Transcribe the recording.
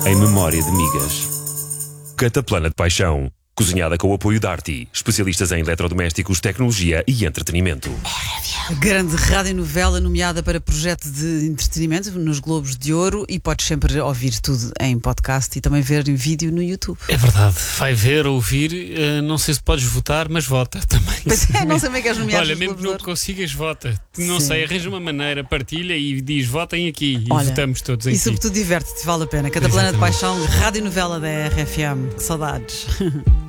em memória de migas. Cataplana de Paixão. Cozinhada com o apoio da Arti, especialistas em eletrodomésticos, tecnologia e entretenimento. A grande radionovela nomeada para projeto de entretenimento nos Globos de Ouro, e podes sempre ouvir tudo em podcast e também ver em vídeo no YouTube. É verdade, vai ver, ouvir, não sei se podes votar, mas vota também. Pois é, não sei bem que és nomeado. Olha, nos mesmo Globos que de não Ouro. consigas, vota. Não Sim. sei, arranja uma maneira, partilha e diz votem aqui e Olha, votamos todos em E ti. sobretudo diverte-te, vale a pena. Cataplana de Exatamente. Paixão, radionovela da RFM. Que saudades.